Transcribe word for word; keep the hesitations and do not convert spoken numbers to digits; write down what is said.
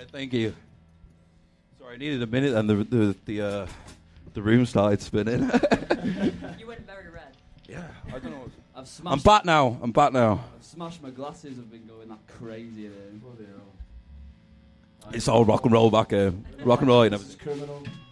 right, thank you. Sorry, I needed a minute, and the the the, uh, the room started spinning. You went very red. Yeah, I don't know. I've smashed I'm back now. I'm back now. I've smashed my glasses. I've been going that crazy. Then. It's all rock and roll back here. Rock and roll. You know. This is criminal.